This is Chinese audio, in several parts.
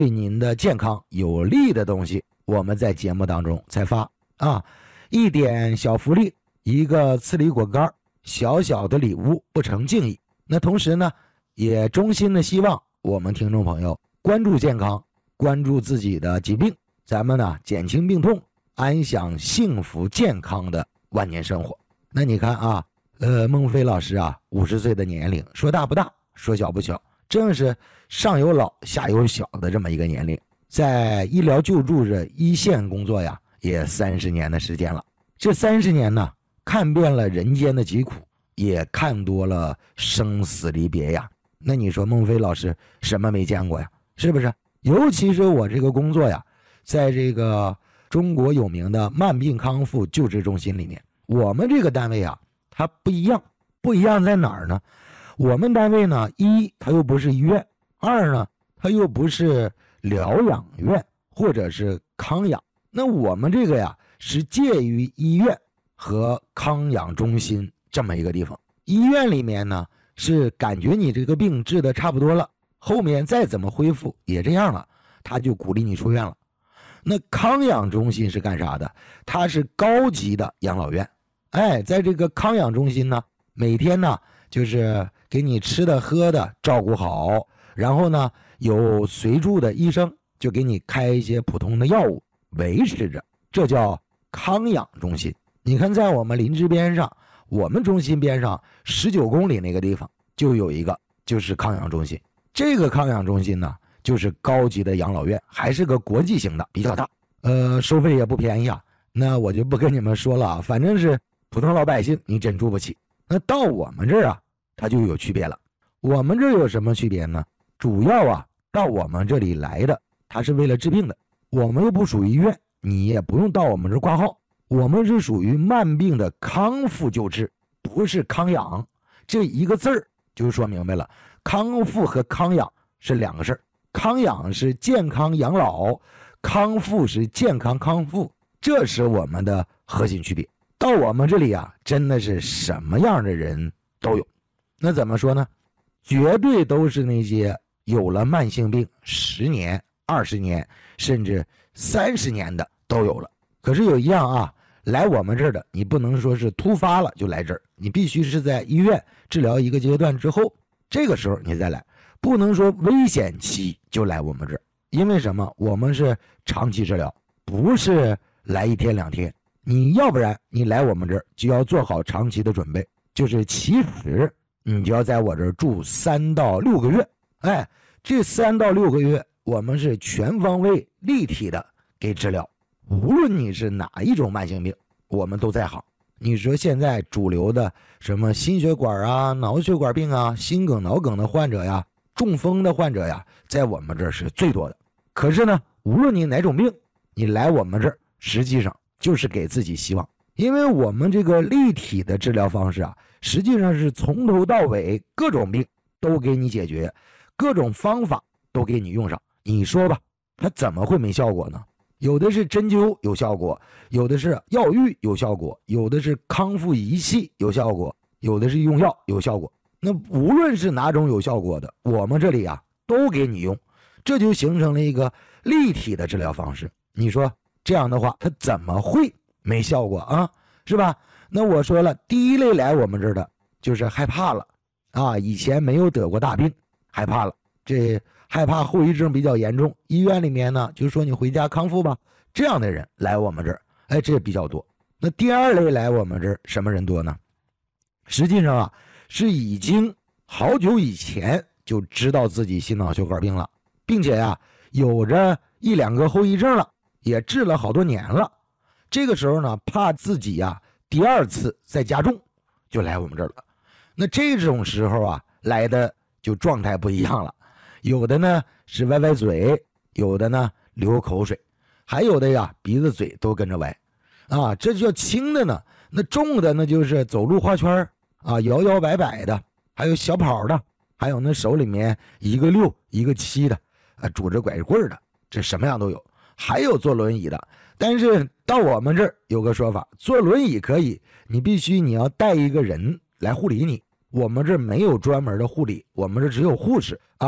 对您的健康有利的东西，我们在节目当中才发啊。一点小福利，一个刺梨果干，小小的礼物不成敬意。那同时呢，也衷心的希望我们听众朋友关注健康，关注自己的疾病，咱们呢减轻病痛，安享幸福健康的晚年生活。那你看啊，孟非老师啊，50岁的年龄，说大不大，说小不小，正是上有老下有小的这么一个年龄，在医疗救助这一线工作呀，也30年的时间了。这30年呢，看遍了人间的疾苦，也看多了生死离别呀。那你说孟非老师什么没见过呀？是不是？尤其是我这个工作呀，在这个中国有名的慢病康复救治中心里面，我们这个单位啊，它不一样。不一样在哪儿呢？我们单位呢，一它又不是医院，二呢它又不是疗养院或者是康养。那我们这个呀，是介于医院和康养中心这么一个地方。医院里面呢，是感觉你这个病治得差不多了，后面再怎么恢复也这样了，他就鼓励你出院了。那康养中心是干啥的？它是高级的养老院。在这个康养中心呢，每天呢就是给你吃的喝的照顾好，然后呢有随住的医生就给你开一些普通的药物维持着，这叫康养中心。你看在我们林芝边上，我们中心边上19公里那个地方就有一个，就是康养中心。这个康养中心呢，就是高级的养老院，还是个国际型的，比较大，收费也不便宜啊。那我就不跟你们说了啊，反正是普通老百姓你真住不起。那到我们这儿啊，它就有区别了。我们这儿有什么区别呢？主要啊，到我们这里来的，它是为了治病的。我们又不属于医院，你也不用到我们这儿挂号。我们是属于慢病的康复救治，不是康养。这一个字儿就说明白了，康复和康养是两个事儿。康养是健康养老，康复是健康康复，这是我们的核心区别。到我们这里啊，真的是什么样的人都有。那怎么说呢？绝对都是那些有了慢性病10年、20年，甚至30年的都有了。可是有一样啊，来我们这儿的，你不能说是突发了就来这儿，你必须是在医院治疗一个阶段之后，这个时候你再来，不能说危险期就来我们这儿。因为什么？我们是长期治疗，不是来1天2天。你要不然你来我们这儿就要做好长期的准备，就是起始你就要在我这儿住3到6个月。这3到6个月我们是全方位立体的给治疗，无论你是哪一种慢性病，我们都在行。你说现在主流的什么心血管啊、脑血管病啊、心梗、脑梗的患者呀、中风的患者呀，在我们这儿是最多的。可是呢，无论你哪种病，你来我们这儿实际上就是给自己希望。因为我们这个立体的治疗方式啊，实际上是从头到尾各种病都给你解决，各种方法都给你用上。你说吧，它怎么会没效果呢？有的是针灸有效果，有的是药浴有效果，有的是康复仪器有效果，有的是用药有效果。那无论是哪种有效果的，我们这里啊都给你用，这就形成了一个立体的治疗方式。你说这样的话，它怎么会没效果啊？是吧？那我说了，第一类来我们这儿的就是害怕了啊，以前没有得过大病，害怕了，这害怕后遗症比较严重，医院里面呢就说你回家康复吧，这样的人来我们这儿，这比较多。那第二类来我们这儿什么人多呢？实际上啊，是已经好久以前就知道自己心脑血管病了，并且呀有着1、2个后遗症了，也治了好多年了。这个时候呢，怕自己呀第2次再加重，就来我们这儿了。那这种时候啊，来的就状态不一样了，有的呢是歪歪嘴，有的呢流口水，还有的呀鼻子嘴都跟着歪啊。这叫轻的呢。那重的那就是走路画圈啊，摇摇摆摆的，还有小跑的，还有那手里面1个6、1个7的拄着拐棍的，这什么样都有。还有坐轮椅的，但是到我们这儿有个说法，坐轮椅可以，你要带一个人来护理你。我们这儿没有专门的护理，我们这只有护士啊。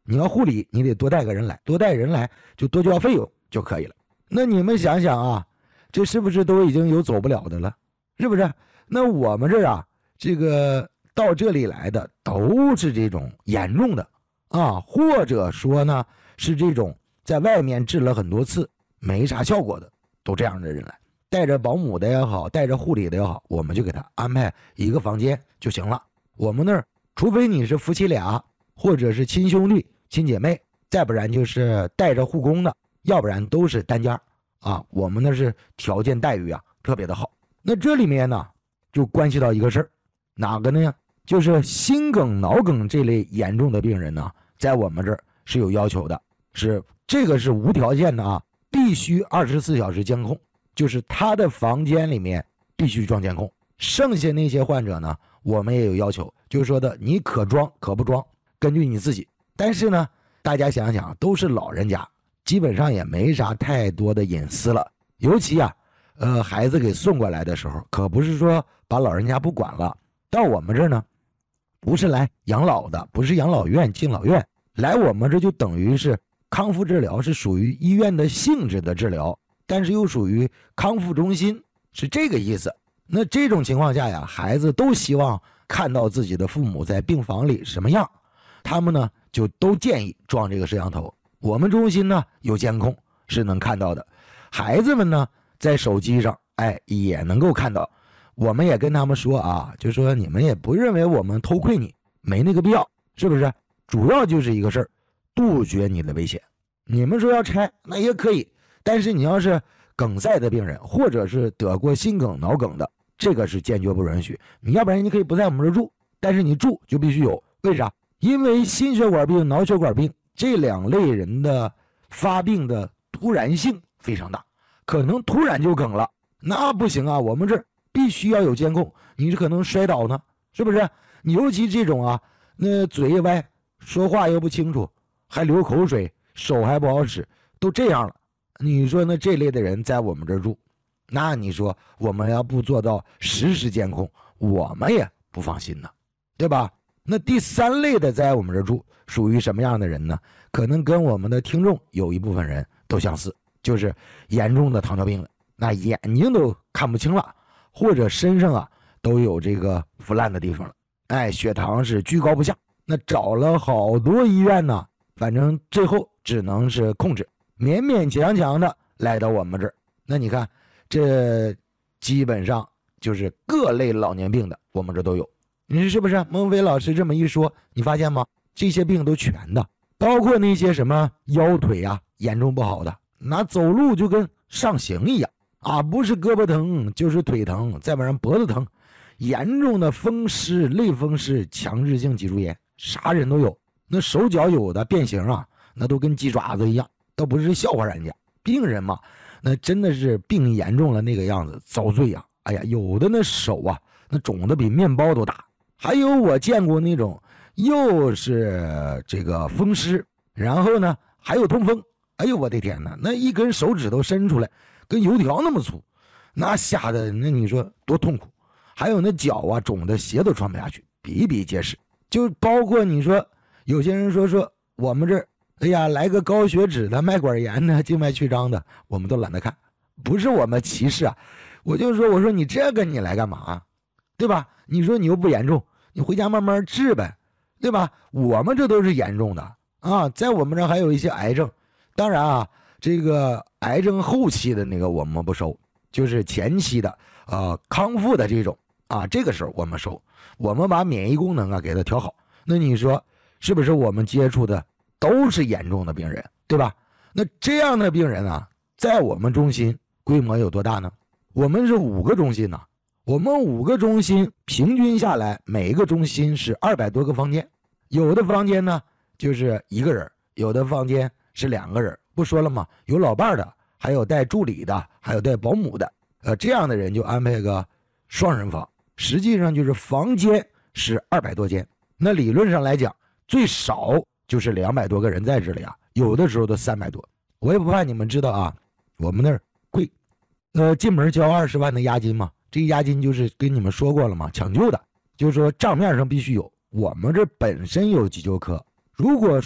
你要护理，你得多带个人来，多带人来就多交费用就可以了。那你们想想啊，这是不是都已经有走不了的了？是不是？那我们这儿啊，这个到这里来的都是这种严重的啊，或者说呢是这种在外面治了很多次没啥效果的，都这样的人来，带着保姆的也好，带着护理的也好，我们就给他安排一个房间就行了。我们那儿除非你是夫妻俩，或者是亲兄弟亲姐妹，再不然就是带着护工的，要不然都是单间啊。我们那是条件待遇啊特别的好。那这里面呢就关系到一个事儿，哪个呢？就是心梗脑梗这类严重的病人呢，在我们这儿是有要求的，是这个是无条件的啊，必须24小时监控，就是他的房间里面必须装监控。剩下那些患者呢，我们也有要求，就是说的你可装可不装，根据你自己。但是呢，大家想想，都是老人家，基本上也没啥太多的隐私了。尤其啊，孩子给送过来的时候，可不是说把老人家不管了。到我们这儿呢，不是来养老的，不是养老院、敬老院，来我们这就等于是康复治疗，是属于医院的性质的治疗，但是又属于康复中心，是这个意思。那这种情况下呀，孩子都希望看到自己的父母在病房里什么样，他们呢就都建议装这个摄像头。我们中心呢有监控是能看到的，孩子们呢在手机上也能够看到。我们也跟他们说啊，就说你们也不认为我们偷窥你，没那个必要，是不是？主要就是一个事儿，杜绝你的危险。你们说要拆那也可以，但是你要是梗塞的病人，或者是得过心梗脑梗的，这个是坚决不允许。你要不然你可以不在我们这住，但是你住就必须有。为啥？因为心血管病、脑血管病这两类人的发病的突然性非常大，可能突然就梗了，那不行啊，我们这儿必须要有监控。你是可能摔倒呢，是不是？你尤其这种啊，那嘴一歪，说话又不清楚，还流口水，手还不好使，都这样了。你说那这类的人在我们这儿住，那你说我们要不做到实时监控，我们也不放心呢，对吧？那第三类的在我们这儿住属于什么样的人呢？可能跟我们的听众有一部分人都相似，就是严重的糖尿病了，那眼睛都看不清了，或者身上啊都有这个腐烂的地方了，血糖是居高不下。那找了好多医院呢，反正最后只能是控制，勉勉强强的来到我们这儿。那你看，这基本上就是各类老年病的，我们这都有。你说是不是？孟非老师这么一说，你发现吗？这些病都全的，包括那些什么腰腿啊严重不好的，那走路就跟上刑一样啊，不是胳膊疼就是腿疼，再不然脖子疼，严重的风湿、类风湿、强直性脊柱炎，啥人都有。那手脚有的变形啊，那都跟鸡爪子一样，都不是笑话人家。病人嘛，那真的是病严重了那个样子，遭罪啊！哎呀，有的那手啊，那肿的比面包都大。还有我见过那种又是这个风湿，然后呢还有痛风，哎呦我的天哪，那一根手指头伸出来跟油条那么粗，那吓得那你说多痛苦。还有那脚啊肿的鞋都穿不下去，比比皆是。就包括你说有些人说我们这儿哎呀来个高血脂的、脉管炎的、静脉曲张的，我们都懒得看。不是我们歧视啊，我就说我说你这个你来干嘛，对吧？你说你又不严重，你回家慢慢治呗，对吧？我们这都是严重的啊，在我们这还有一些癌症，当然啊，这个癌症后期的那个我们不收，就是前期的康复的这种啊，这个时候我们收，我们把免疫功能啊给它调好。那你说是不是我们接触的都是严重的病人，对吧？那这样的病人啊，在我们中心规模有多大呢？我们是5个中心呢，我们5个中心平均下来，每一个中心是200多个房间，有的房间呢就是1个人，有的房间是2个人，不说了吗？有老伴的，还有带助理的，还有带保姆的，这样的人就安排个双人房，实际上就是房间是200多间。那理论上来讲，最少就是200多个人在这里啊，有的时候都300多。我也不怕你们知道啊，我们那儿贵，进门交20万的押金嘛，这个押金就是跟你们说过了嘛，抢救的，就是说账面上必须有。我们这本身有急救科，如果说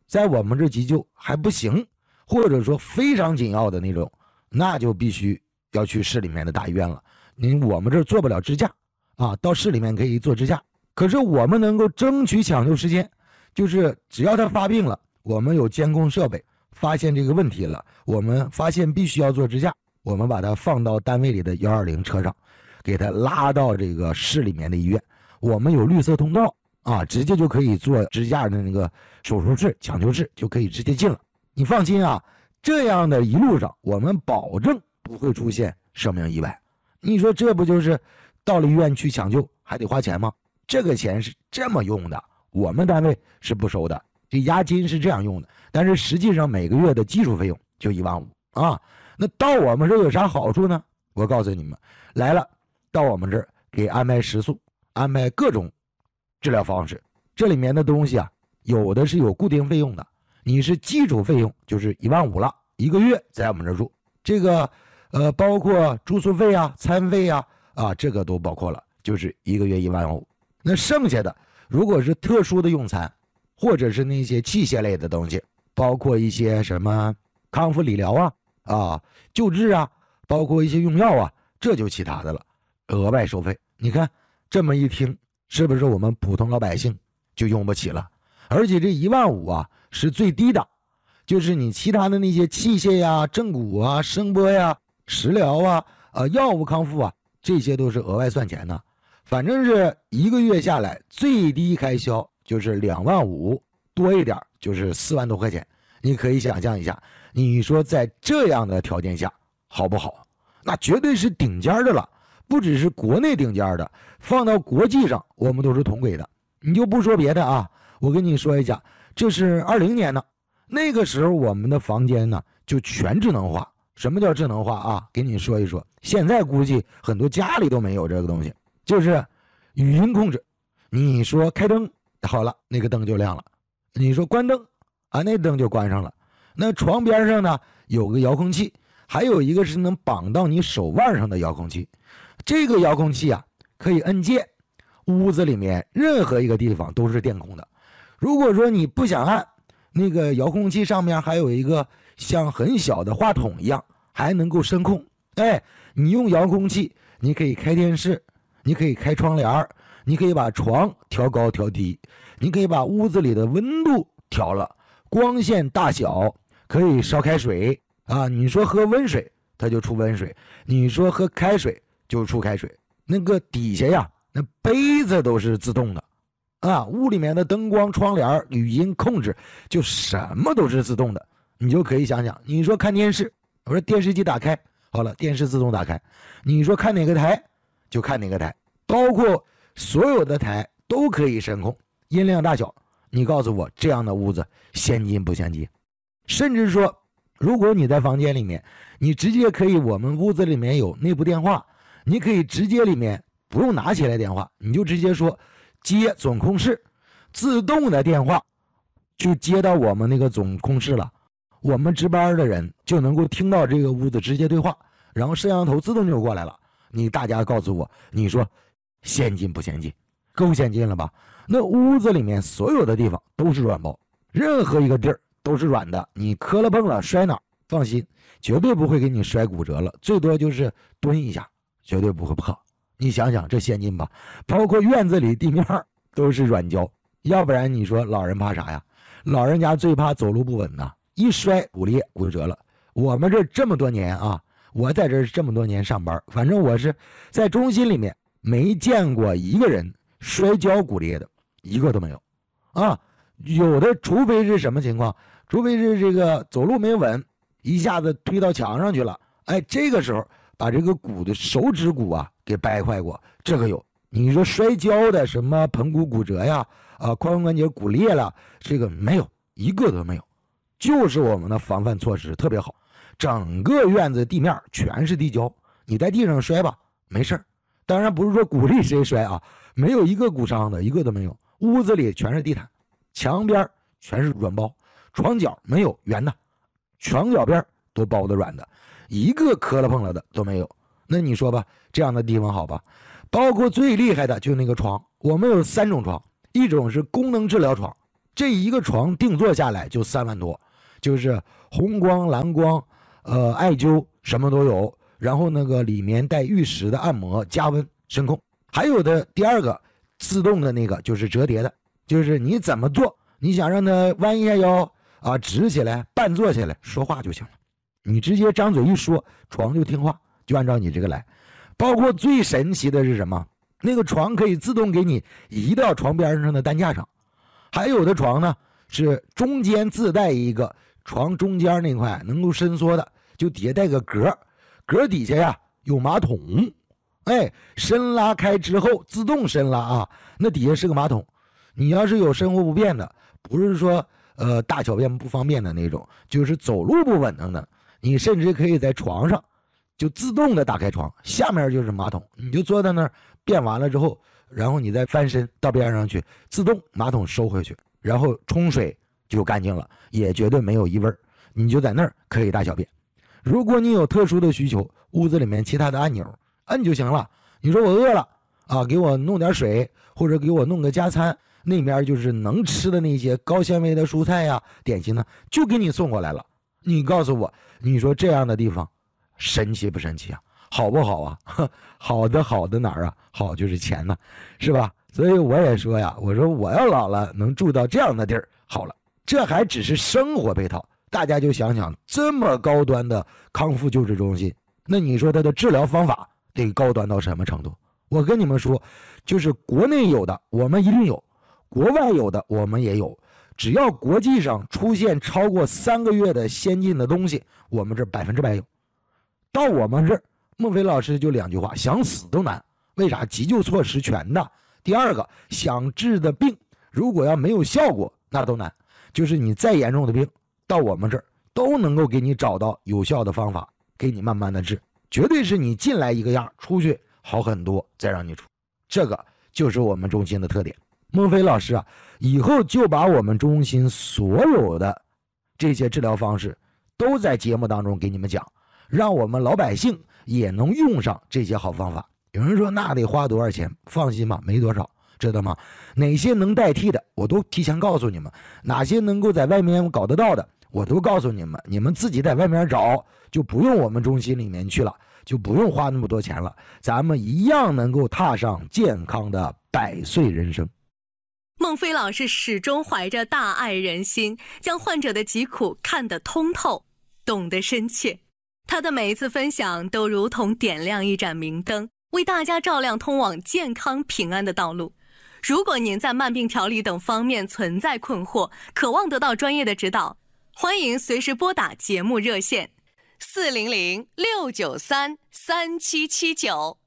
在我们这急救还不行，或者说非常紧要的那种，那就必须要去市里面的大医院了。我们这做不了支架啊，到市里面可以做支架，可是我们能够争取抢救时间，就是只要他发病了，我们有监控设备，发现这个问题了，我们发现必须要做支架，我们把它放到单位里的120车上，给他拉到这个市里面的医院，我们有绿色通道啊，直接就可以做支架的那个手术室、抢救室就可以直接进了。你放心啊，这样的一路上我们保证不会出现生命意外。你说这不就是到了医院去抢救还得花钱吗？这个钱是这么用的，我们单位是不收的，这押金是这样用的，但是实际上每个月的基础费用就15000啊。那到我们这有啥好处呢？我告诉你们，来了到我们这儿给安排食宿，安排各种治疗方式，这里面的东西啊，有的是有固定费用的，你是基础费用就是15000了，一个月在我们这儿住，这个包括住宿费啊、餐费啊，这个都包括了，就是一个月15000。那剩下的如果是特殊的用餐，或者是那些器械类的东西，包括一些什么康复理疗救治啊，包括一些用药啊，这就其他的了，额外收费。你看这么一听，是不是我们普通老百姓就用不起了？而且这15000是最低的，就是你其他的那些器械呀、正骨啊、声波呀、食疗药物康复这些都是额外算钱的。反正是一个月下来最低开销就是25000，多一点就是4万多块钱。你可以想象一下，你说在这样的条件下好不好？那绝对是顶尖的了，不只是国内顶尖的，放到国际上我们都是同轨的。你就不说别的我跟你说一下，这是20年呢，那个时候我们的房间呢就全智能化。什么叫智能化给你说一说，现在估计很多家里都没有这个东西，就是语音控制。你说开灯，好了，那个灯就亮了；你说关灯那灯就关上了。那床边上呢有个遥控器，还有一个是能绑到你手腕上的遥控器。这个遥控器可以按键，屋子里面任何一个地方都是电控的。如果说你不想按，那个遥控器上面还有一个像很小的话筒一样，还能够声控。你用遥控器，你可以开电视，你可以开窗帘，你可以把床调高调低，你可以把屋子里的温度调了，光线大小，可以烧开水你说喝温水它就出温水，你说喝开水就出开水。那个底下那杯子都是自动的屋里面的灯光、窗帘、语音控制，就什么都是自动的。你就可以想想，你说看电视，我说电视机打开，好了，电视自动打开。你说看哪个台就看哪个台，包括所有的台都可以声控，音量大小。你告诉我这样的屋子先进不先进？甚至说如果你在房间里面，你直接可以，我们屋子里面有内部电话，你可以直接里面不用拿起来电话，你就直接说接总控室，自动的电话就接到我们那个总控室了。我们值班的人就能够听到这个屋子直接对话，然后摄像头自动就过来了。大家告诉我，你说先进不先进？够先进了吧？那屋子里面所有的地方都是软包，任何一个地儿都是软的，你磕了碰了摔哪，放心，绝对不会给你摔骨折了，最多就是蹲一下，绝对不会破。你想想这先进吧？包括院子里地面都是软胶，要不然你说老人怕啥呀？老人家最怕走路不稳一摔骨裂骨折了。我们这么多年我在这这么多年上班，反正我是在中心里面没见过一个人摔跤骨裂的，一个都没有有的除非是什么情况，除非是这个走路没稳，一下子推到墙上去了，这个时候把这个骨的手指骨给掰坏过，这个有。你说摔跤的什么盆骨骨折呀髋关节骨裂了，这个没有，一个都没有。就是我们的防范措施特别好，整个院子地面全是地胶，你在地上摔吧没事儿，当然不是说鼓励谁摔没有一个骨伤的，一个都没有。屋子里全是地毯，墙边全是软包，床角没有圆的，床角边都包的软的，一个磕了碰了的都没有。那你说吧，这样的地方好吧？包括最厉害的就那个床，我们有3种床，一种是功能治疗床， 这一个床定做下来就3万多，就是红光、蓝光，艾灸什么都有，然后那个里面带玉石的按摩、加温、声控，还有的第二个自动的那个就是折叠的，就是你怎么做，你想让它弯一下腰啊，直起来、半坐起来，说话就行了，你直接张嘴一说，床就听话，就按照你这个来。包括最神奇的是什么？那个床可以自动给你移到床边上的担架上，还有的床呢是中间自带一个床中间那块能够伸缩的，就底下带个格，格底下呀有马桶，哎，伸拉开之后自动伸拉啊，那底下是个马桶。你要是有生活不便的，不是说大小便不方便的那种，就是走路不稳当的，你甚至可以在床上就自动的打开床，下面就是马桶，你就坐在那儿便完了之后，然后你再翻身到边上去，自动马桶收回去，然后冲水就干净了，也绝对没有异味，你就在那儿可以大小便。如果你有特殊的需求，屋子里面其他的按钮摁就行了。你说我饿了啊，给我弄点水，或者给我弄个加餐，那边就是能吃的那些高纤维的蔬菜呀、点心呢，就给你送过来了。你告诉我，你说这样的地方神奇不神奇啊？好不好啊？好的哪儿啊？好就是钱呢，是吧？所以我也说呀，我说我要老了能住到这样的地儿好了。这还只是生活配套，大家就想想，这么高端的康复救治中心，那你说它的治疗方法得高端到什么程度？我跟你们说，就是国内有的我们一定有，国外有的我们也有，只要国际上出现超过3个月的先进的东西，我们这100%有。到我们这儿，孟非老师就2句话：想死都难。为啥？急救措施全的。第二个，想治的病，如果要没有效果，那都难。就是你再严重的病，到我们这儿都能够给你找到有效的方法，给你慢慢的治，绝对是你进来一个样，出去好很多，再让你出。这个就是我们中心的特点。孟非老师啊，以后就把我们中心所有的这些治疗方式都在节目当中给你们讲，让我们老百姓也能用上这些好方法。有人说那得花多少钱？放心吧，没多少，知道吗？哪些能代替的我都提前告诉你们，哪些能够在外面搞得到的我都告诉你们，你们自己在外面找，就不用我们中心里面去了，就不用花那么多钱了，咱们一样能够踏上健康的100岁人生。 孟非老师始终怀着大爱人心，将患者的疾苦看得通透，懂得深切。他的每一次分享都如同点亮一盏明灯，为大家照亮通往健康平安的道路。如果您在慢病调理等方面存在困惑，渴望得到专业的指导，欢迎随时拨打节目热线400-693-3779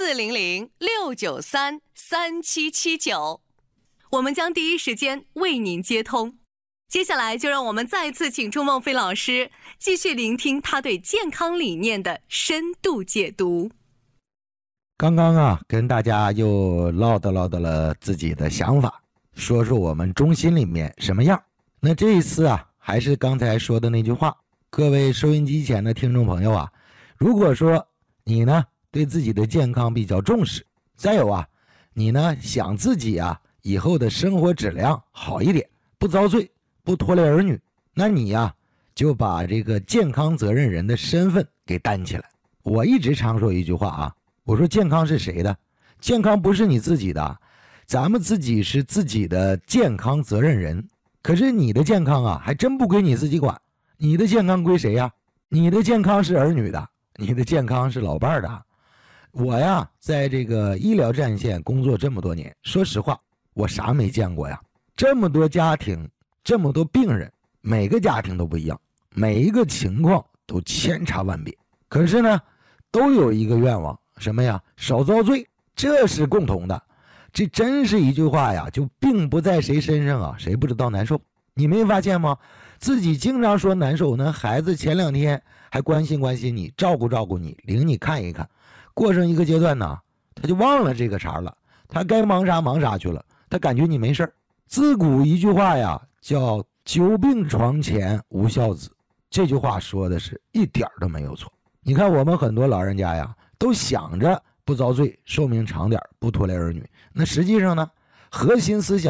400-693-3779，我们将第一时间为您接通。接下来就让我们再次请出孟非老师，继续聆听他对健康理念的深度解读。 刚刚啊，跟大家又唠叨了自己的想法，说说我们中心里面什么样。那这一次啊，还是刚才说的那句话，各位收音机前的听众朋友啊，如果说你呢对自己的健康比较重视，再有啊，你呢想自己啊以后的生活质量好一点，不遭罪，不拖累儿女，那你呀就把这个健康责任人的身份给担起来。我一直常说一句话啊，我说健康是谁的？健康不是你自己的，咱们自己是自己的健康责任人。可是你的健康啊，还真不归你自己管，你的健康归谁呀？你的健康是儿女的，你的健康是老伴儿的。我呀，在这个医疗战线工作这么多年，说实话，我啥没见过呀？这么多家庭，这么多病人，每个家庭都不一样，每一个情况都千差万别。可是呢，都有一个愿望，什么呀？少遭罪，这是共同的。这真是一句话呀，就病不在谁身上啊，谁不知道难受。你没发现吗？自己经常说难受呢，孩子前2天还关心你，照顾你，领你看一看，过上一个阶段呢，他就忘了这个茬了，他该忙啥去了，他感觉你没事。自古一句话呀，叫久病床前无孝子，这句话说的是一点都没有错。你看我们很多老人家呀，都想着不遭罪，寿命长点，不拖累儿女。那实际上呢，核心思想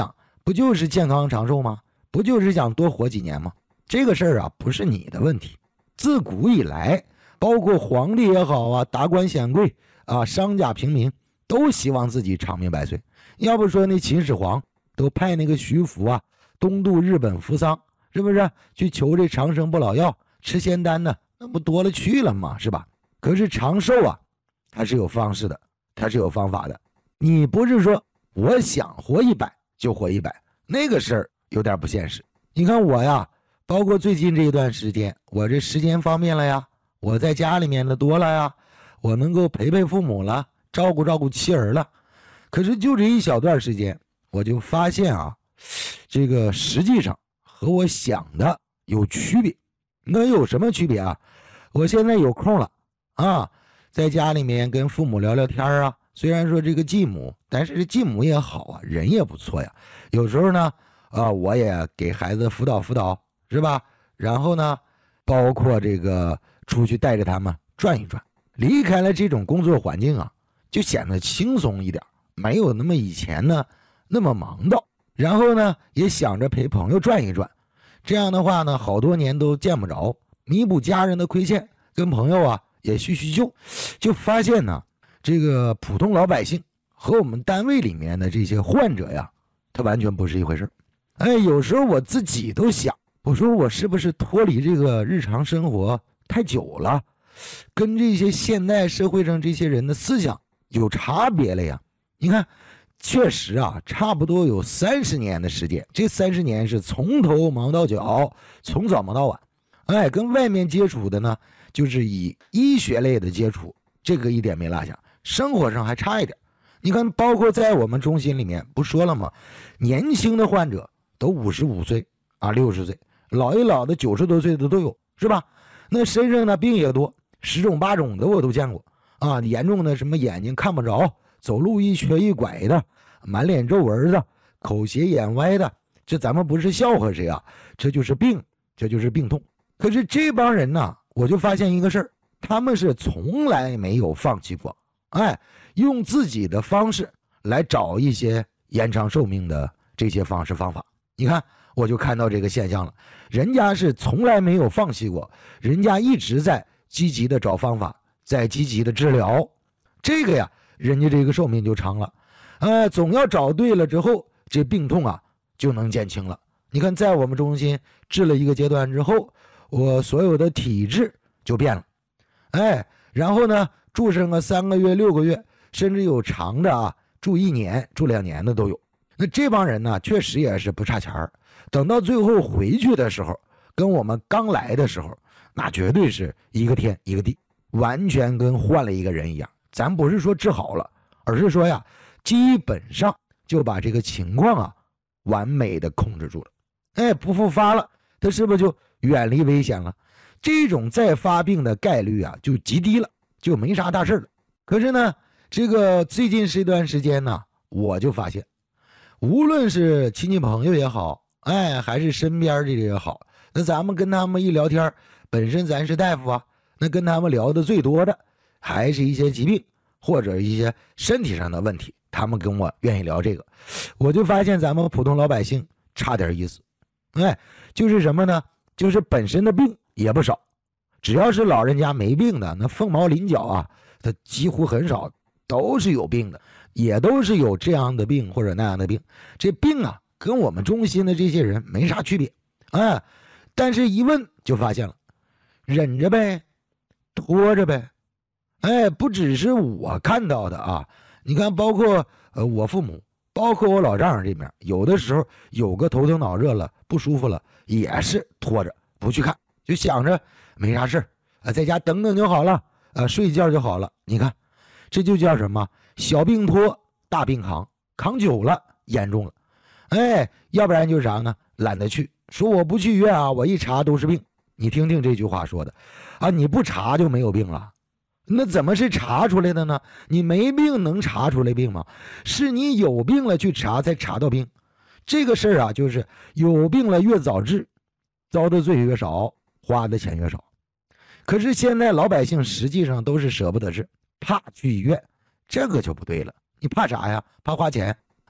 不就是健康长寿吗？不就是想多活几年吗？这个事儿啊，不是你的问题。自古以来，包括皇帝也好啊，达官显贵啊，商家平民，都希望自己长命百岁。要不说那秦始皇都派那个徐福啊，东渡日本扶桑，是不是去求这长生不老药，吃仙丹呢？那不多了去了吗？是吧？可是长寿啊，它是有方式的，它是有方法的。你不是说我想活100就活100，那个事儿有点不现实。你看我呀，包括最近这一段时间，我这时间方便了呀，我在家里面的多了呀，我能够陪陪父母了，照顾照顾妻儿了。可是就这一小段时间，我就发现啊，这个实际上和我想的有区别。那有什么区别啊？我现在有空了啊，在家里面跟父母聊聊天啊。虽然说这个继母，但是这继母也好啊，人也不错呀。有时候呢，我也给孩子辅导辅导，是吧？然后呢，包括这个出去带着他们转一转，离开了这种工作环境啊，就显得轻松一点，没有那么以前呢那么忙叨。然后呢，也想着陪朋友转一转，这样的话呢，好多年都见不着，弥补家人的亏欠，跟朋友啊也叙叙旧，就发现呢。这个普通老百姓和我们单位里面的这些患者呀，他完全不是一回事。有时候我自己都想，我说我是不是脱离这个日常生活太久了，跟这些现代社会上这些人的思想有差别了呀？你看，确实啊，差不多有30年的时间，这30年是从头忙到脚，从早忙到晚。跟外面接触的呢，就是以医学类的接触，这个一点没落下。生活上还差一点，你看，包括在我们中心里面，不说了吗？年轻的患者都55岁啊，60岁，老一老的90多岁的都有，是吧？那身上的病也多，10种8种的我都见过啊。严重的什么眼睛看不着，走路一瘸一拐的，满脸皱纹的，口斜眼歪的，这咱们不是笑话谁啊？这就是病，这就是病痛。可是这帮人呢，我就发现一个事儿，他们是从来没有放弃过。用自己的方式来找一些延长寿命的这些方式方法。你看，我就看到这个现象了，人家是从来没有放弃过，人家一直在积极的找方法，在积极的治疗，这个呀，人家这个寿命就长了。总要找对了之后，这病痛啊就能减轻了。你看，在我们中心治了一个阶段之后，我所有的体质就变了。然后呢，住上个3个月、6个月，甚至有长的啊，住1年、住2年的都有。那这帮人呢，确实也是不差钱儿。等到最后回去的时候，跟我们刚来的时候，那绝对是一个天一个地，完全跟换了一个人一样。咱不是说治好了，而是说呀，基本上就把这个情况啊，完美的控制住了。不复发了，他是不是就远离危险了？这种再发病的概率啊就极低了，就没啥大事了。可是呢，这个最近这段时间呢，我就发现，无论是亲戚朋友也好，还是身边这个也好，那咱们跟他们一聊天，本身咱是大夫啊，那跟他们聊的最多的还是一些疾病或者一些身体上的问题，他们跟我愿意聊这个。我就发现咱们普通老百姓差点意思。就是什么呢？就是本身的病也不少，只要是老人家没病的，那凤毛麟角啊，他几乎很少，都是有病的，也都是有这样的病或者那样的病。这病啊，跟我们中心的这些人没啥区别，但是一问就发现了，忍着呗，拖着呗。不只是我看到的啊，你看，包括我父母，包括我老丈人这边，有的时候有个头疼脑热了，不舒服了，也是拖着不去看，就想着没啥事在家等等就好了，睡觉就好了。你看，这就叫什么？小病拖，大病扛，扛久了严重了。要不然就是啥呢？懒得去，说我不去医院啊，我一查都是病。你听听这句话说的啊，你不查就没有病了。那怎么是查出来的呢？你没病能查出来病吗？是你有病了去查才查到病。这个事儿啊，就是有病了越早治，遭的罪越少，花的钱越少。可是现在老百姓实际上都是舍不得治，怕去医院，这个就不对了。你怕啥呀？怕花钱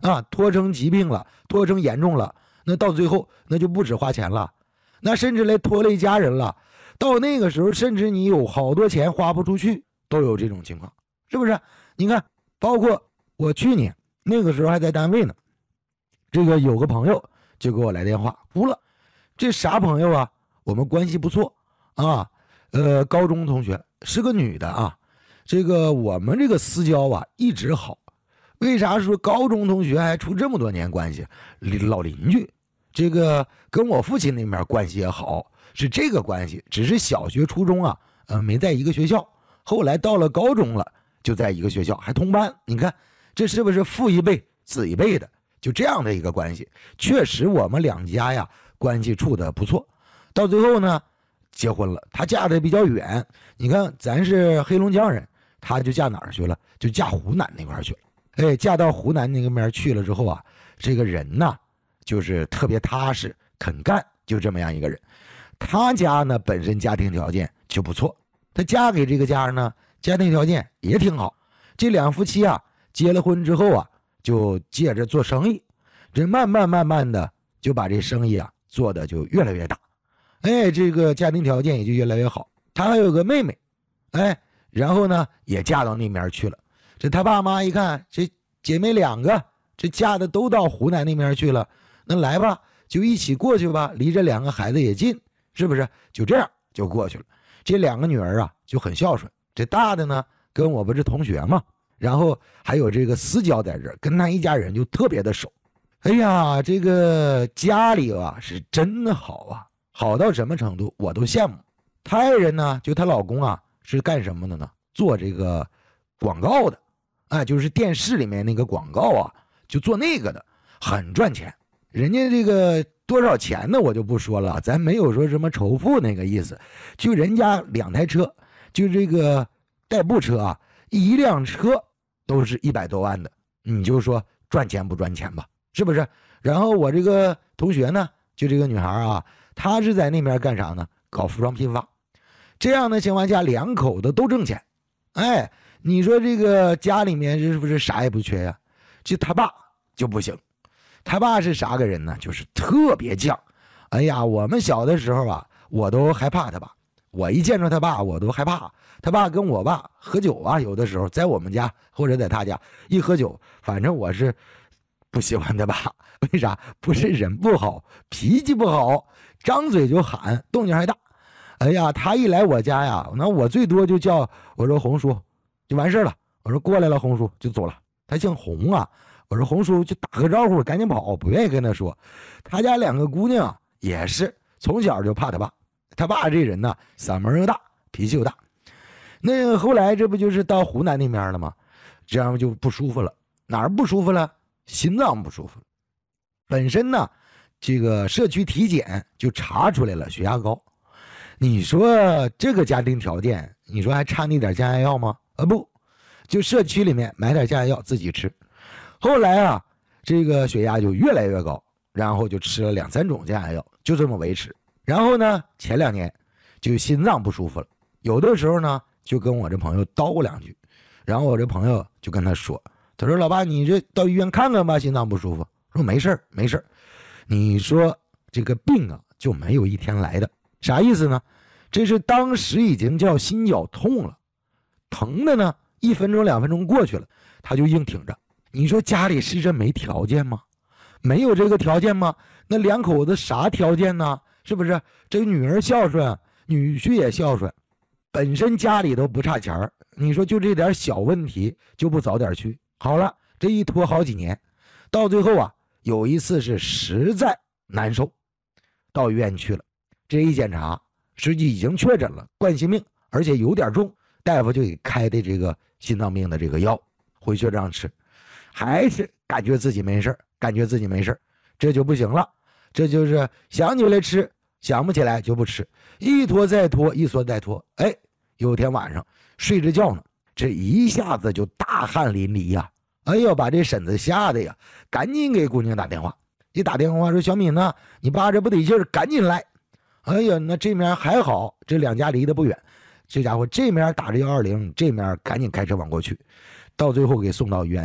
啊，拖成疾病了，拖成严重了，那到最后那就不止花钱了，那甚至来拖累家人了。到那个时候，甚至你有好多钱花不出去，都有这种情况，是不是？你看，包括我去年那个时候还在单位呢，这个有个朋友就给我来电话，哭了。这啥朋友啊？我们关系不错啊，高中同学，是个女的啊。这个我们这个私交啊一直好。为啥说高中同学还处这么多年关系？老邻居，这个跟我父亲那边关系也好，是这个关系。只是小学、初中啊，没在一个学校，后来到了高中了，就在一个学校，还同班。你看，这是不是父一辈子一辈的？就这样的一个关系，确实我们两家呀关系处得不错。到最后呢，结婚了。她嫁的比较远，你看咱是黑龙江人，她就嫁哪儿去了？就嫁湖南那块去了。哎，嫁到湖南那个面去了之后啊，这个人呢，就是特别踏实肯干，就这么样一个人。她家呢本身家庭条件就不错，她嫁给这个家呢，家庭条件也挺好。这两夫妻啊，结了婚之后啊，就接着做生意，这慢慢的就把这生意啊做的就越来越大。哎，这个家庭条件也就越来越好。她还有个妹妹，哎，然后呢也嫁到那边去了。这他爸妈一看，这姐妹两个，这嫁的都到湖南那边去了，那来吧，就一起过去吧，离这两个孩子也近，是不是？就这样就过去了。这两个女儿啊就很孝顺，这大的呢跟我不是同学嘛，然后还有这个私交在这儿，跟他一家人就特别的熟。哎呀，这个家里啊是真的好啊，好到什么程度我都羡慕。她爱人呢，就她老公啊是干什么的呢？做这个广告的。啊，就是电视里面那个广告啊，就做那个的，很赚钱。人家这个多少钱呢，我就不说了，咱没有说什么仇富那个意思。就人家2台车，就这个代步车啊，一辆车都是100多万的，你就说赚钱不赚钱吧，是不是？然后我这个同学呢，就这个女孩啊，她是在那边干啥呢？搞服装批发。这样的情况下，两口子都挣钱，哎。你说这个家里面是不是啥也不缺呀？这他爸就不行，他爸是啥个人呢？就是特别犟。哎呀，我们小的时候啊，我都害怕他爸。我一见着他爸，我都害怕。他爸跟我爸喝酒啊，有的时候在我们家或者在他家一喝酒，反正我是不喜欢他爸。为啥？不是人不好，脾气不好，张嘴就喊，动静还大。哎呀，他一来我家呀，那我最多就叫我说红叔。就完事了，我说过来了，红叔就走了。他姓洪啊，我说红叔就打个招呼，赶紧跑，不愿意跟他说。他家两个姑娘也是从小就怕他爸，他爸这人呢，嗓门又大，脾气又大。那后来这不就是到湖南那边了吗？这样就不舒服了，哪儿不舒服了？心脏不舒服。本身呢，这个社区体检就查出来了血压高。你说这个家庭条件，你说还差那点降压药吗？不，就社区里面买点降压药自己吃。后来啊，这个血压就越来越高，然后就吃了2、3种降压药，就这么维持。然后呢，前2年就心脏不舒服了，有的时候呢就跟我这朋友叨咕2句，然后我这朋友就跟他说，他说老爸，你这到医院看看吧，心脏不舒服。说没事儿没事儿。你说这个病啊就没有一天来的，啥意思呢？这是当时已经叫心绞痛了，疼的呢1分钟2分钟过去了，他就硬挺着。你说家里是真没条件吗？没有这个条件吗？那两口子啥条件呢？是不是？这个女儿孝顺，女婿也孝顺，本身家里都不差钱儿。你说就这点小问题就不早点去？好了，这一拖好几年，到最后啊，有一次是实在难受，到医院去了。这一检查，实际已经确诊了冠心病，而且有点重，大夫就给开的这个心脏病的这个药，回去让吃，还是感觉自己没事，这就不行了。这就是想起来吃，想不起来就不吃，一拖再拖，一拖再拖。哎，有天晚上睡着觉呢，这一下子就大汗淋漓呀！哎呦，把这婶子吓得呀，赶紧给姑娘打电话。一打电话说：“小敏呢，你爸这不得劲儿，赶紧来。”哎呀，那这面还好，这两家离得不远，这家伙这面打着120，这面赶紧开车往过去，到最后给送到医院去了。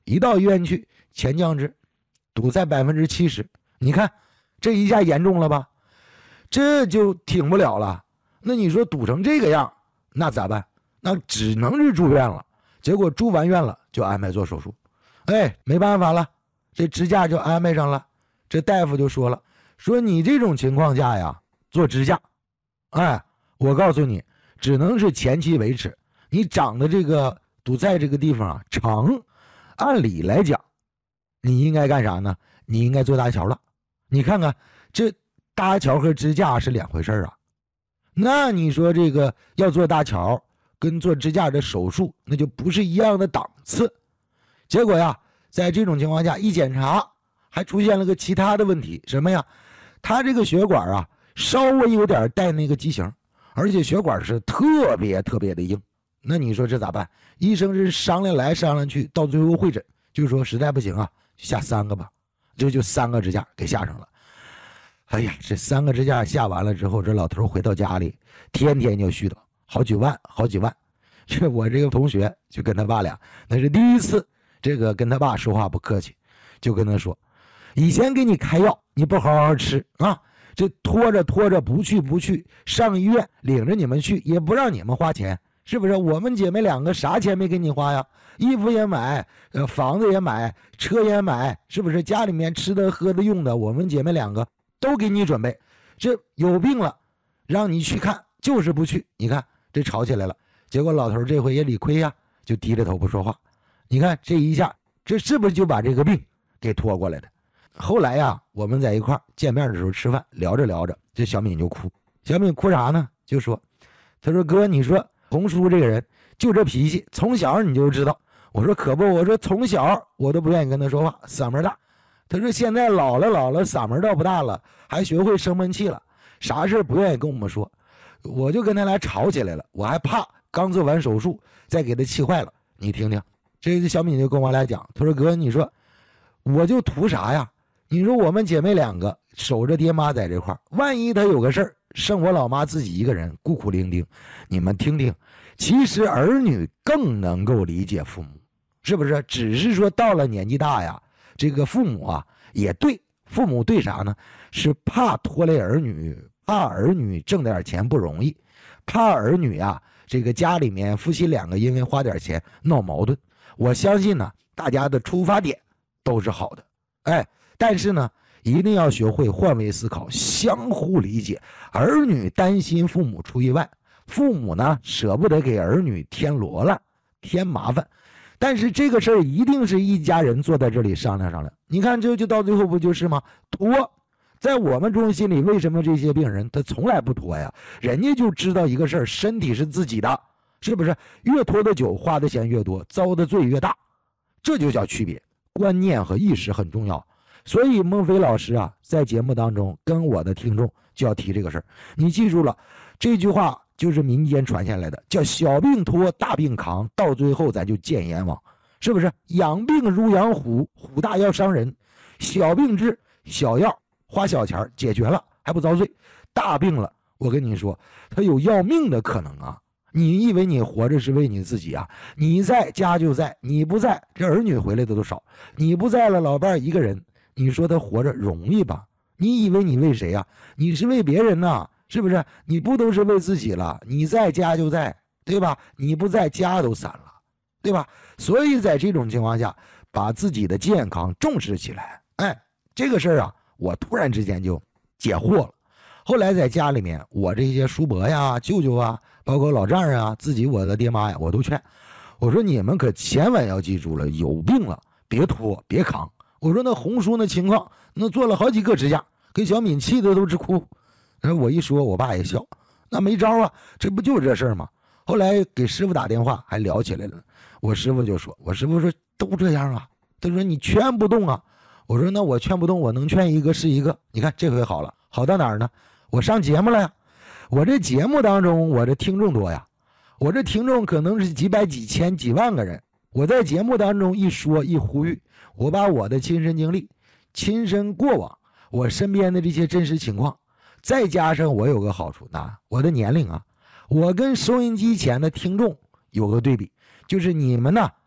一到医院去，前降支堵塞70%，你看这一下严重了吧？这就挺不了了。那你说堵成这个样，那咋办？那只能是住院了。结果住完院了就安排做手术，没办法了，这支架就安排上了。这大夫就说了，说你这种情况下呀，做支架，我告诉你，只能是前期维持。你长的这个堵塞这个地方啊长，按理来讲，你应该干啥呢？你应该做搭桥了。你看看这搭桥和支架是两回事啊。那你说这个要做搭桥跟做支架的手术，那就不是一样的档次。结果呀，在这种情况下一检查，还出现了个其他的问题，什么呀？他这个血管啊，稍微有点带那个畸形，而且血管是特别的硬。那你说这咋办？医生是商量来商量去，到最后会诊就说实在不行啊，下3个吧。这就3个支架给下上了。哎呀，这3个支架下完了之后，这老头回到家里，天天就絮叨好几万。这我这个同学就跟他爸俩，那是第一次，这个跟他爸说话不客气，就跟他说，以前给你开药，你不好好吃啊，这拖着不去，上医院领着你们去，也不让你们花钱，是不是？我们姐妹2个啥钱没给你花呀？衣服也买，房子也买，车也买，是不是？家里面吃的喝的用的，我们姐妹2个都给你准备。这有病了，让你去看，就是不去。你看这吵起来了，结果老头这回也理亏呀，就低着头不说话。你看这一下，这是不是就把这个病给拖过来的？后来呀，我们在一块见面的时候吃饭，聊着，这小敏就哭。小敏哭啥呢？就说，他说哥，你说红叔这个人就这脾气，从小你就知道。我说可不，我说从小我都不愿意跟他说话，嗓门大。他说现在老了，嗓门倒不大了，还学会生闷气了，啥事不愿意跟我们说。我就跟他俩吵起来了，我还怕刚做完手术再给他气坏了。你听听，这小敏就跟我俩讲，他说哥，你说我就图啥呀？你说我们姐妹2个守着爹妈在这块，万一他有个事儿，剩我老妈自己一个人孤苦伶仃。你们听听，其实儿女更能够理解父母，是不是？只是说到了年纪大呀，这个父母啊也对，父母对啥呢？是怕拖累儿女，怕儿女挣点钱不容易，怕儿女啊这个家里面夫妻2个因为花点钱闹矛盾。我相信呢，大家的出发点都是好的，但是呢，一定要学会换位思考，相互理解。儿女担心父母出意外，父母呢舍不得给儿女添罗乱、添麻烦。但是这个事儿一定是一家人坐在这里商量。你看这就到最后不就是吗？拖，在我们中心里，为什么这些病人他从来不拖呀？人家就知道一个事儿，身体是自己的，是不是？越拖的久，花的钱越多，遭的罪越大，这就叫区别。观念和意识很重要。所以孟非老师啊，在节目当中跟我的听众就要提这个事儿。你记住了，这句话就是民间传下来的，叫小病拖，大病扛，到最后咱就见阎王，是不是？养病如养虎，虎大要伤人，小病治，小药花小钱解决了还不遭罪，大病了，我跟你说，他有要命的可能啊！你以为你活着是为你自己啊？你在家就在，你不在，这儿女回来的都少。你不在了，老伴一个人。你说他活着容易吧？你以为你为谁啊？你是为别人呐，是不是？你不都是为自己了？你在家就在，对吧？你不在家都散了，对吧？所以在这种情况下，把自己的健康重视起来。这个事儿啊，我突然之间就解惑了。后来在家里面，我这些叔伯呀、舅舅啊，包括老丈人啊，自己我的爹妈呀，我都劝，我说你们可千万要记住了，有病了别拖别扛。我说那红叔那情况，那做了好几个支架，给小敏气的都直哭。然后我一说，我爸也笑，那没招啊，这不就是这事儿吗？后来给师傅打电话，还聊起来了。我师傅就说，都这样啊。他说你劝不动啊。我说那我劝不动，我能劝一个是一个。你看这回好了，好到哪儿呢？我上节目了呀。我这节目当中，我这听众多呀，我这听众可能是几百几千几万个人。我在节目当中一说一呼吁，我把我的亲身经历、亲身过往，我身边的这些真实情况，再加上我有个好处，我的年龄啊，我跟收音机前的听众有个对比，就是你们呢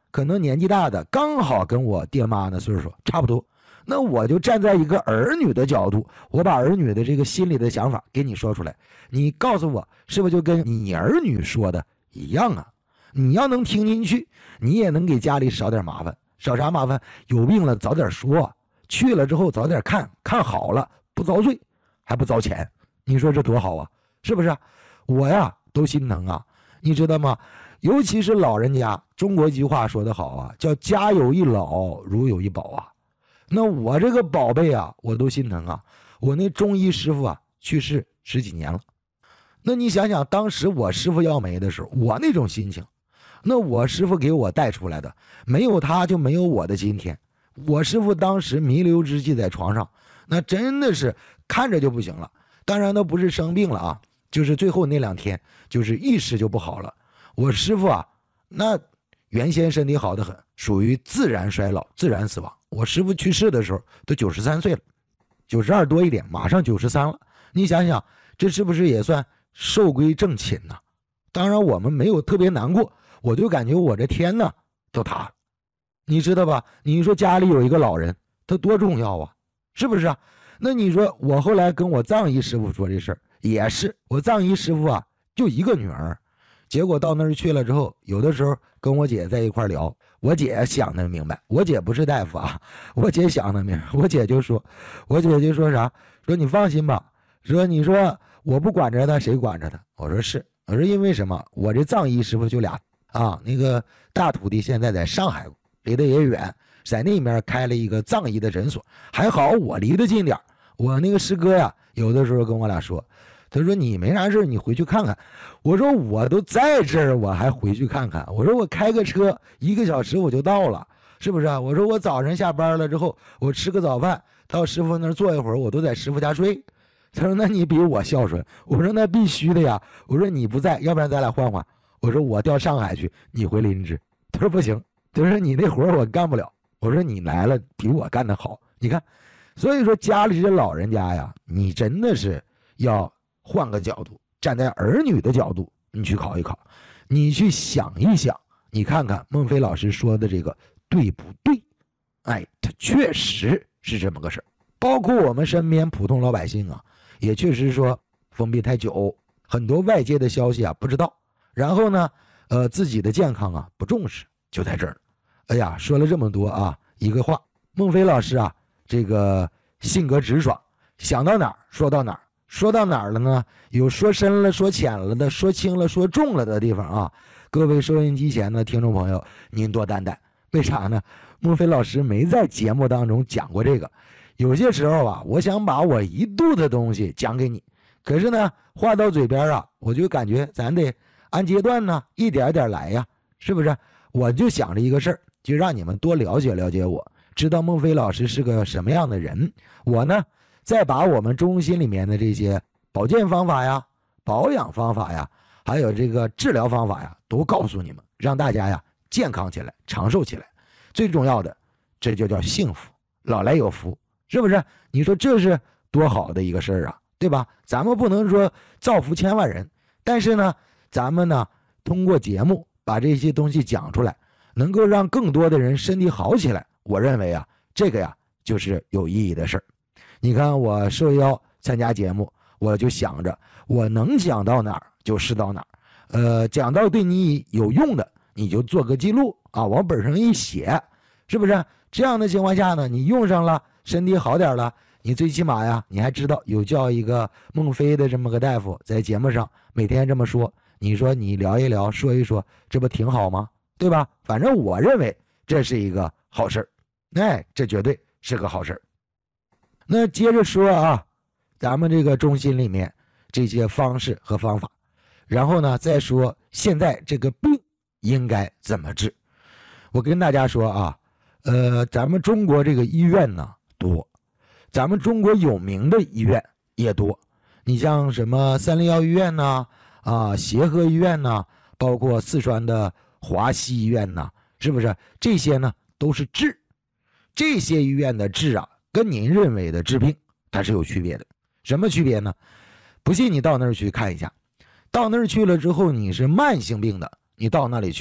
可能年纪大的刚好跟我爹妈的岁数差不多，那我就站在一个儿女的角度，我把儿女的这个心里的想法给你说出来，你告诉我是不是就跟你儿女说的一样啊？你要能听进去，你也能给家里少点麻烦。少啥麻烦？有病了早点说，去了之后早点看，看好了不遭罪还不遭钱，你说这多好啊，是不是？我呀都心疼啊，你知道吗？尤其是老人家，中国一句话说得好啊，叫家有一老如有一宝啊。那我这个宝贝啊我都心疼啊，我那中医师傅啊去世10几年了，那你想想当时我师傅要没的时候我那种心情，那我师傅给我带出来的，没有他就没有我的今天。我师傅当时弥留之际在床上，那真的是看着就不行了，当然他不是生病了啊，就是最后那2天就是意识就不好了。我师傅啊那原先身体好得很，属于自然衰老自然死亡。我师傅去世的时候都93岁了，92多一点，马上93了。你想想这是不是也算寿归正寝呢？当然我们没有特别难过，我就感觉我这天呢都塌了，你知道吧？你说家里有一个老人他多重要啊，是不是啊？那你说我后来跟我藏医师傅说这事儿，也是我藏医师傅啊就一个女儿，结果到那儿去了之后，有的时候跟我姐在一块聊，我姐想得明白，我姐不是大夫啊，我姐想得明白，我姐就说啥，说你放心吧，说你说我不管着他谁管着他？我说是，我说因为什么？我这藏医师傅就俩啊，那个大徒弟现在在上海，离得也远，在那边开了一个藏医的诊所，还好我离得近点，我那个师哥呀有的时候跟我俩说，他说你没啥事你回去看看。我说我都在这儿我还回去看看，我说我开个车1个小时我就到了，是不是啊？我说我早上下班了之后我吃个早饭到师傅那儿坐一会儿，我都在师傅家睡。他说那你比我孝顺。我说那必须的呀，我说你不在，要不然咱俩换换，我说我调上海去，你回林芝。他说不行，他说你那活我干不了。我说你来了比我干得好，你看。所以说家里这老人家呀，你真的是要换个角度，站在儿女的角度你去考一考，你去想一想，你看看孟非老师说的这个对不对？哎，他确实是这么个事儿。包括我们身边普通老百姓啊，也确实说封闭太久，很多外界的消息啊不知道，然后呢自己的健康啊不重视，就在这儿。哎呀，说了这么多啊，一个话，孟非老师啊这个性格直爽，想到哪儿说到哪儿，说到哪儿了呢？有说深了说浅了的，说轻了说重了的地方啊。各位收音机前的听众朋友您多担待，为啥呢？孟非老师没在节目当中讲过这个，有些时候啊我想把我一肚子东西讲给你，可是呢话到嘴边啊，我就感觉咱得按阶段呢一点点来呀，是不是？我就想着一个事儿，就让你们多了解了解我，知道孟非老师是个什么样的人。我呢再把我们中心里面的这些保健方法呀、保养方法呀，还有这个治疗方法呀都告诉你们，让大家呀健康起来，长寿起来。最重要的这就叫幸福，老来有福，是不是？你说这是多好的一个事儿啊，对吧？咱们不能说造福千万人，但是呢咱们呢通过节目把这些东西讲出来，能够让更多的人身体好起来，我认为啊这个呀就是有意义的事儿。你看我受邀参加节目，我就想着我能讲到哪儿就是到哪儿，讲到对你有用的你就做个记录啊，往本上一写，是不是？这样的情况下呢，你用上了，身体好点了，你最起码呀你还知道有叫一个孟非的这么个大夫在节目上每天这么说，你说你聊一聊说一说，这不挺好吗？对吧？反正我认为这是一个好事儿，哎，这绝对是个好事儿。那接着说啊，咱们这个中心里面这些方式和方法，然后呢再说现在这个病应该怎么治。我跟大家说啊，咱们中国这个医院呢多，咱们中国有名的医院也多，你像什么301医院呐，协和医院呐，包括四川的华西医院呐，是不是？这些呢都是治，这些医院的治啊跟您认为的治病它是有区别的。什么区别呢？不信你到那儿去看一下，到那儿去了之后你是慢性病的，你到那里去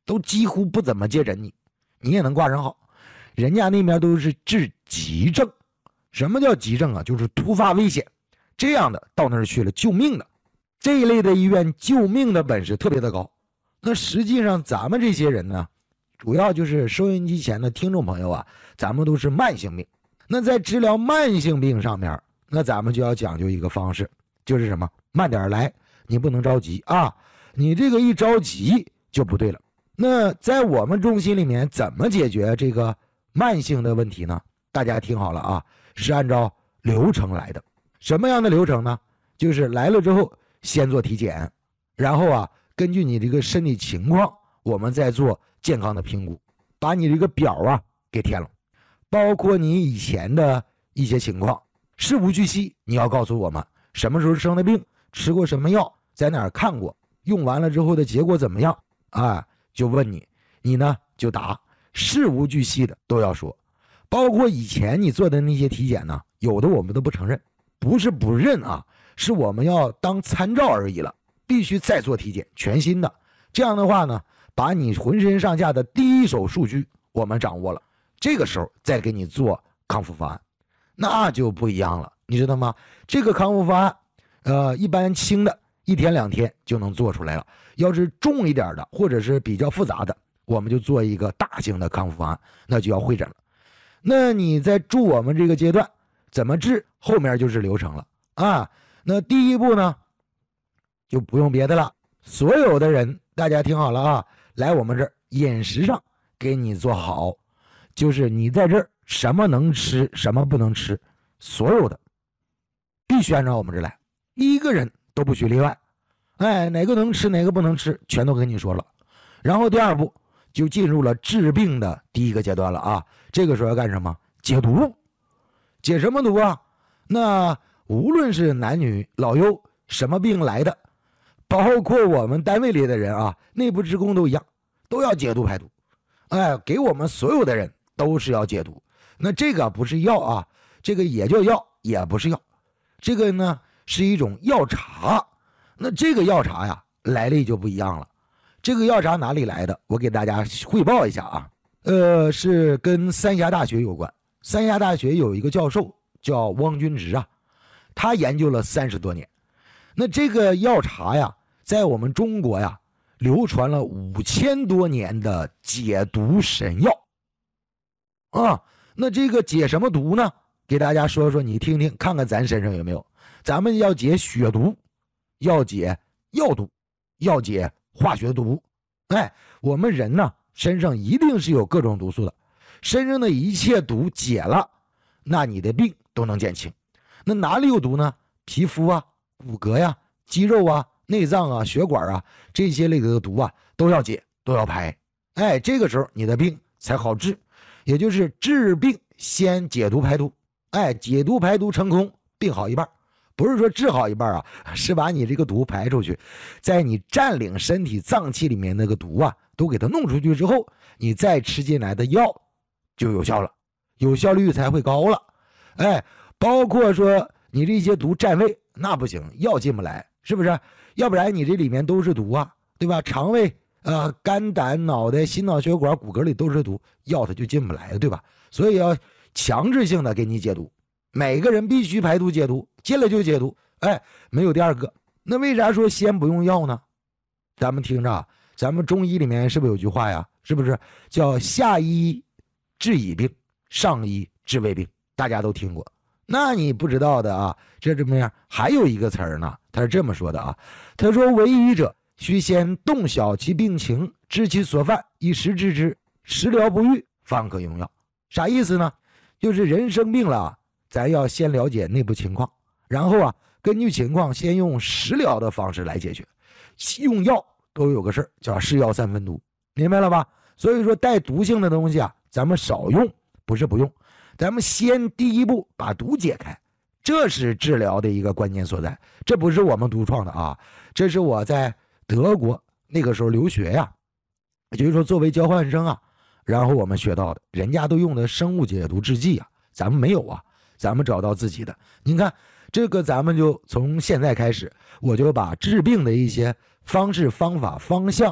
都几乎不怎么接诊你也能挂上号。人家那边都是治急症。什么叫急症啊？就是突发危险，这样的到那儿去了救命的。这一类的医院救命的本事特别的高。那实际上咱们这些人呢，主要就是收音机前的听众朋友啊，咱们都是慢性病。那在治疗慢性病上面，那咱们就要讲究一个方式，就是什么？慢点来，你不能着急啊，你这个一着急就不对了。那在我们中心里面怎么解决这个慢性的问题呢？大家听好了啊，是按照流程来的。什么样的流程呢？就是来了之后先做体检，然后啊根据你这个身体情况，我们再做健康的评估，把你这个表啊给填了，包括你以前的一些情况，事无巨细，你要告诉我们什么时候生的病，吃过什么药，在哪儿看过，用完了之后的结果怎么样啊？就问你呢就答，事无巨细的都要说。包括以前你做的那些体检呢，有的我们都不承认，不是不认啊，是我们要当参照而已了，必须再做体检，全新的。这样的话呢，把你浑身上下的第一手数据我们掌握了，这个时候再给你做康复方案，那就不一样了，你知道吗？这个康复方案，一般轻的1天2天就能做出来了，要是重一点的或者是比较复杂的，我们就做一个大型的康复方案，那就要会诊了。那你在住我们这个阶段怎么治，后面就是流程了啊。那第一步呢，就不用别的了，所有的人大家听好了啊，来我们这儿饮食上给你做好，就是你在这儿什么能吃什么不能吃，所有的必须按照我们这儿来，一个人都不许例外。哪个能吃哪个不能吃全都跟你说了。然后第二步就进入了治病的第一个阶段了啊。这个时候要干什么？解毒。解什么毒啊？那无论是男女老幼什么病来的，包括我们单位里的人啊，内部职工都一样，都要解毒排毒。给我们所有的人都是要解毒。那这个不是药啊，这个也叫药，也不是药，这个呢是一种药茶。那这个药茶呀来历就不一样了。这个药茶哪里来的？我给大家汇报一下啊。是跟三峡大学有关。三峡大学有一个教授叫汪君直啊，他研究了30多年。那这个药茶呀，在我们中国呀，流传了5000多年的解毒神药啊。那这个解什么毒呢？给大家说说，你听听，看看咱身上有没有。咱们要解血毒，要解药毒，要解化学毒。我们人呢，身上一定是有各种毒素的，身上的一切毒解了，那你的病都能减轻。那哪里有毒呢？皮肤啊、骨骼呀、肌肉啊、内脏啊、血管啊，这些类的毒啊都要解，都要排。这个时候你的病才好治，也就是治病先解毒排毒。解毒排毒成功，病好一半。不是说治好一半啊，是把你这个毒排出去，在你占领身体脏器里面那个毒啊都给它弄出去之后，你再吃进来的药就有效了，有效率才会高了。包括说你这些毒占位，那不行，药进不来，是不是？要不然你这里面都是毒啊，对吧？肠胃肝胆脑袋心脑血管骨骼里都是毒，药它就进不来，对吧？所以要强制性的给你解毒，每个人必须排毒解毒，进来就解毒，没有第二个。那为啥说先不用药呢？咱们听着，咱们中医里面是不是有句话呀？是不是叫下医治已病，上医治未病？大家都听过。那你不知道的啊，这怎么样？还有一个词儿呢，他是这么说的啊，他说为医者须先洞晓其病情，知其所犯，以时治之，时疗不愈，方可用药。啥意思呢？就是人生病了，咱要先了解内部情况，然后根据情况先用食疗的方式来解决。用药都有个事儿叫是药3分毒，明白了吧？所以说带毒性的东西咱们少用，不是不用，咱们先第一步把毒解开，这是治疗的一个关键所在。这不是我们独创的啊，这是我在德国那个时候留学呀，也就是说作为交换生然后我们学到的，人家都用的生物解毒制剂咱们没有咱们找到自己的。您看这个，咱们就从现在开始，我就把治病的一些方式方法方向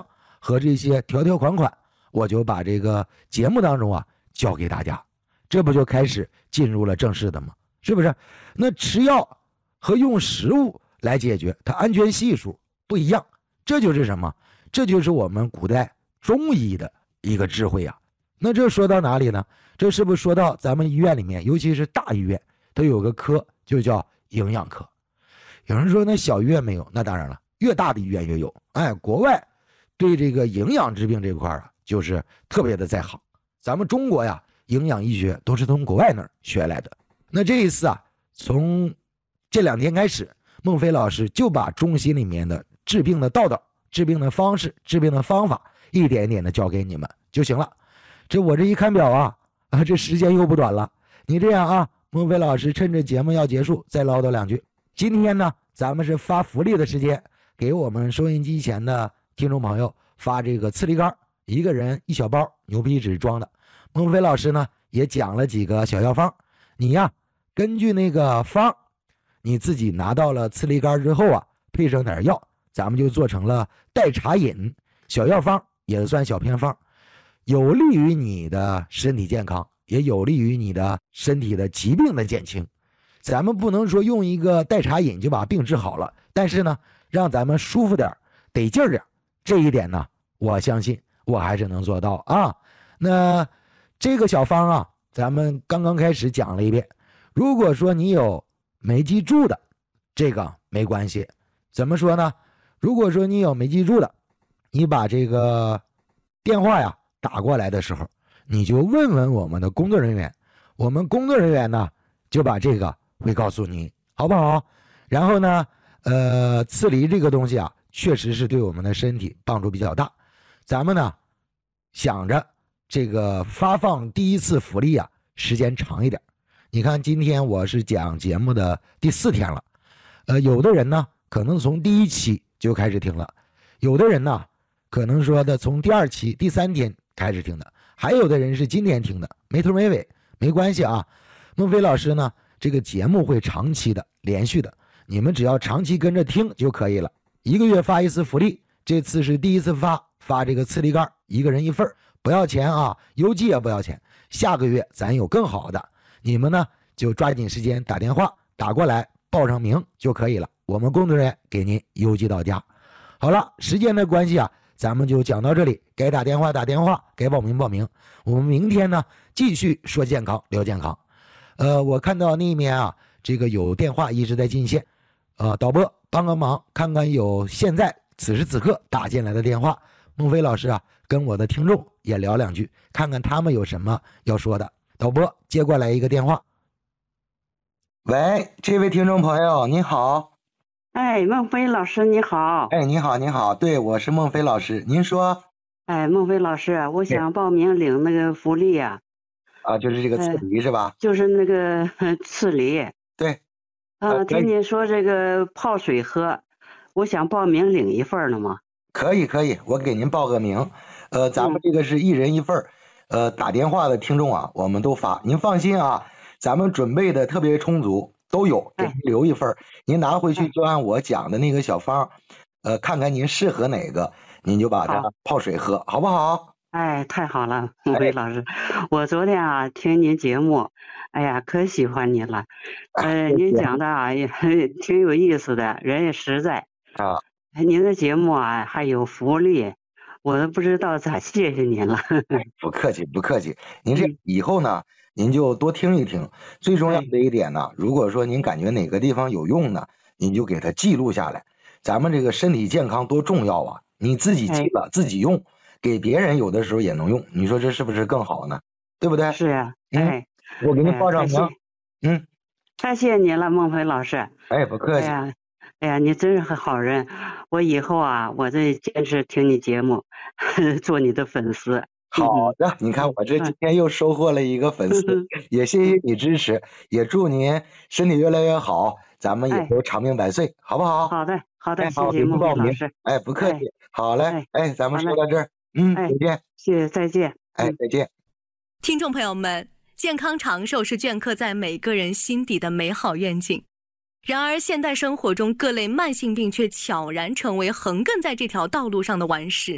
和这些条条款款，我就把这个节目当中啊教给大家，这不就开始进入了正式的吗？是不是？那吃药和用食物来解决，它安全系数不一样，这就是什么？这就是我们古代中医的一个智慧啊。那这说到哪里呢？这是不是说到咱们医院里面，尤其是大医院，都有个科就叫营养科。有人说那小医院没有，那当然了，越大的医院越有。哎，国外对这个营养治病这块啊，就是特别的在行。咱们中国呀，营养医学都是从国外那儿学来的。那这一次啊，从这2天开始，孟非老师就把中西里面的治病的道道、治病的方式、治病的方法，一点一点的教给你们就行了。我这一看表啊，这时间又不短了。你这样啊，孟非老师趁着节目要结束，再唠叨2句。今天呢，咱们是发福利的时间，给我们收音机前的听众朋友发这个刺梨干，一个人1小包，牛皮纸装的。孟非老师呢也讲了几个小药方，你呀根据那个方，你自己拿到了刺梨干之后啊，配上点药，咱们就做成了代茶饮小药方，也算小偏方，有利于你的身体健康，也有利于你的身体的疾病的减轻。咱们不能说用一个代茶饮就把病治好了，但是呢，让咱们舒服点，得劲儿点，这一点呢，我相信我还是能做到啊。那这个小方啊，咱们刚刚开始讲了一遍。如果说你有没记住的，这个没关系。怎么说呢？如果说你有没记住的，你把这个电话呀打过来的时候，你就问问我们的工作人员，我们工作人员呢就把这个会告诉你，好不好？然后呢，刺梨这个东西啊，确实是对我们的身体帮助比较大。咱们呢想着这个发放第1次福利啊，时间长一点。你看今天我是讲节目的第4天了，有的人呢可能从第1期就开始听了，有的人呢可能说的从第2期、第3天开始听的，还有的人是今天听的，没头没尾，没关系啊。孟非老师呢，这个节目会长期的、连续的，你们只要长期跟着听就可以了。1个月发1次福利，这次是第1次发这个刺梨干，1个人1份，不要钱啊，邮寄也不要钱。下个月咱有更好的，你们呢就抓紧时间打电话打过来，报上名就可以了，我们工作人员给您邮寄到家。好了，时间的关系啊，咱们就讲到这里，该打电话打电话，该报名报名。我们明天呢继续说健康聊健康。我看到那面啊，这个有电话一直在进线，导播帮个忙，看看有现在此时此刻打进来的电话。孟非老师啊，跟我的听众也聊2句，看看他们有什么要说的。导播接过来一个电话。喂，这位听众朋友你好。 哎，孟非老师你好。 哎，你好你好，对，我是孟非老师，您说。 哎，孟非老师，我想报名领那个福利呀。 就是这个刺梨是吧？ 就是那个刺梨。 对。 听您说这个泡水喝，我想报名领1份呢嘛。 可以，我给您报个名。咱们这个是1人1份，打电话的听众啊，我们都发，您放心啊，咱们准备的特别充足，都有，给您留1份，您拿回去就按我讲的那个小方，看看您适合哪个，您就把它泡水喝，好不好？ 哎，太好了，孟非老师，我昨天啊听您节目，哎呀，可喜欢您了，您讲的啊也挺有意思的，人也实在啊。 您的节目啊还有福利，我都不知道咋谢谢您了。 不客气不客气，您这以后呢，您就多听一听。最重要的一点呢，如果说您感觉哪个地方有用呢，您就给它记录下来。咱们这个身体健康多重要啊！你自己记了自己用，给别人有的时候也能用。你说这是不是更好呢？对不对？ 是啊。 我给您报上名。 太谢谢您了，孟非老师。 哎，不客气。 哎呀，你真是个好人，我以后啊，我这坚持听你节目，做你的粉丝。 好的，你看我这今天又收获了一个粉丝，也谢谢你支持，也祝您身体越来越好，咱们也都长命百岁，好不好？ 好的，谢谢孟非老师。 哎，不客气。好嘞，咱们说到这儿，再见。 谢谢，再见。 再见。 听众朋友们，健康长寿是镌刻在每个人心底的美好愿景。然而现代生活中各类慢性病却悄然成为横亘在这条道路上的顽石。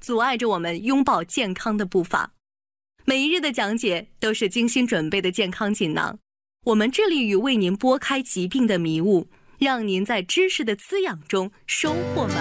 阻碍着我们拥抱健康的步伐。每一日的讲解都是精心准备的健康锦囊，我们致力于为您拨开疾病的迷雾，让您在知识的滋养中收获满